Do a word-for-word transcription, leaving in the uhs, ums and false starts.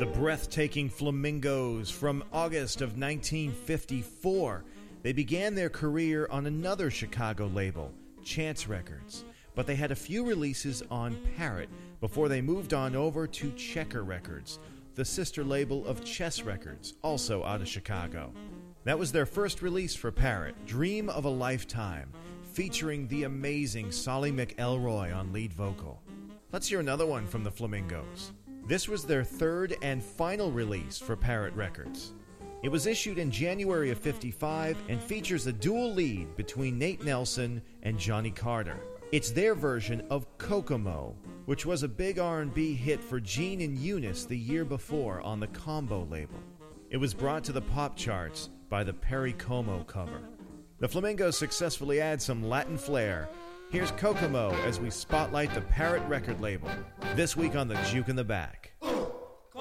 The breathtaking Flamingos from August of nineteen fifty-four. They began their career on another Chicago label, Chance Records, but they had a few releases on Parrot before they moved on over to Checker Records, the sister label of Chess Records, also out of Chicago. That was their first release for Parrot, Dream of a Lifetime, featuring the amazing Solly McElroy on lead vocal. Let's hear another one from the Flamingos. This was their third and final release for Parrot Records. It was issued in January of fifty-five and features a dual lead between Nate Nelson and Johnny Carter. It's their version of Kokomo, which was a big R and B hit for Gene and Eunice the year before on the Combo label. It was brought to the pop charts by the Perry Como cover. The Flamingos successfully add some Latin flair. Here's Kokomo as we spotlight the Parrot record label, this week on the Juke in the Back.